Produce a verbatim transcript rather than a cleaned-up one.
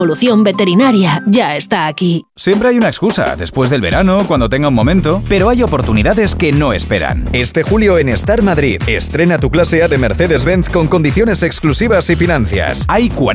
Evolución Veterinaria ya está aquí. Siempre hay una excusa, después del verano, cuando tenga un momento, pero hay oportunidades que no esperan. Este julio en Star Madrid, estrena tu clase A de Mercedes-Benz con condiciones exclusivas y financias. Hay